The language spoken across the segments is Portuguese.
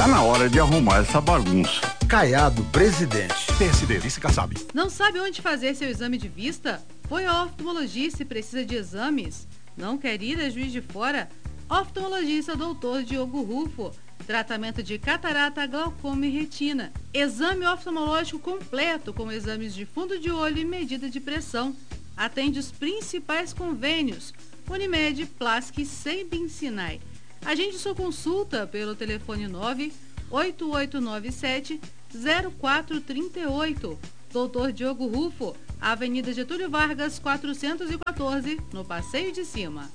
Tá na hora de arrumar essa bagunça. Caiado, presidente. PSD, vice Kassab. Não sabe onde fazer seu exame de vista? Foi ao oftalmologista e precisa de exames? Não quer ir a Juiz de Fora? Oftalmologista Dr. Diogo Rufo. Tratamento de catarata, glaucoma e retina. Exame oftalmológico completo com exames de fundo de olho e medida de pressão. Atende os principais convênios: Unimed, Plask e Sembin Sinai. Agende sua consulta pelo telefone 98897-0438. Dr. Diogo Rufo, Avenida Getúlio Vargas, 414, no Passeio de Cima.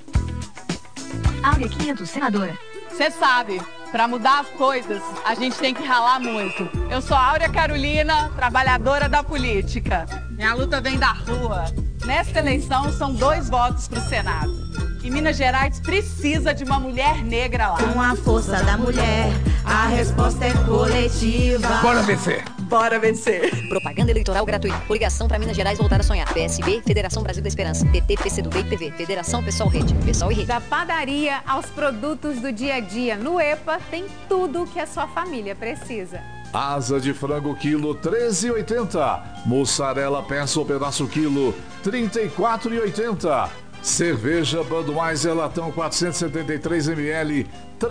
Áurea 500, senadora. Você sabe, para mudar as coisas, a gente tem que ralar muito. Eu sou Áurea Carolina, trabalhadora da política. Minha luta vem da rua. Nesta eleição, são 2 votos para o Senado. E Minas Gerais precisa de uma mulher negra lá. Com a força da mulher, a resposta é coletiva. Bora vencer. Bora vencer. Propaganda eleitoral gratuita. Coligação para Minas Gerais voltar a sonhar. PSB, Federação Brasil da Esperança. PT, PCdoB e PV. Federação Pessoal Rede. Pessoal e Rede. Da padaria aos produtos do dia a dia, no EPA tem tudo que a sua família precisa. Asa de frango quilo 13,80. Mussarela peça ou pedaço quilo 34,80. Cerveja Budweiser latão 473 ml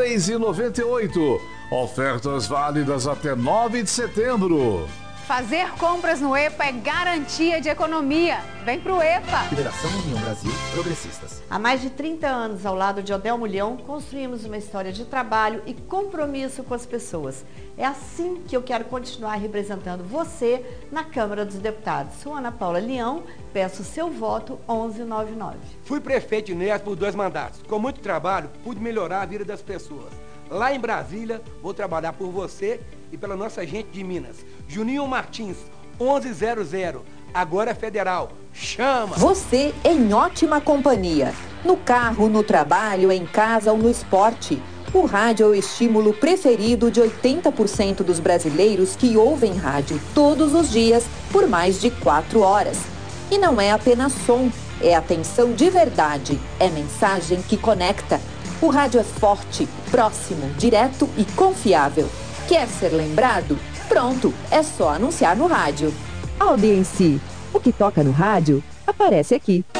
3,98. Ofertas válidas até 9 de setembro. Fazer compras no EPA é garantia de economia. Vem pro EPA. Federação União Brasil Progressistas. Há mais de 30 anos, ao lado de Odel Mulhão, construímos uma história de trabalho e compromisso com as pessoas. É assim que eu quero continuar representando você na Câmara dos Deputados. Sou Ana Paula Leão, peço seu voto 1199. Fui prefeito de Neves por 2 mandatos. Com muito trabalho, pude melhorar a vida das pessoas. Lá em Brasília, vou trabalhar por você e pela nossa gente de Minas. Juninho Martins, 1100. Agora é federal. Chama! Você em ótima companhia. No carro, no trabalho, em casa ou no esporte. O rádio é o estímulo preferido de 80% dos brasileiros que ouvem rádio todos os dias por mais de 4 horas. E não é apenas som, é atenção de verdade, é mensagem que conecta. O rádio é forte, próximo, direto e confiável. Quer ser lembrado? Pronto, é só anunciar no rádio. Audiência. O que toca no rádio, aparece aqui.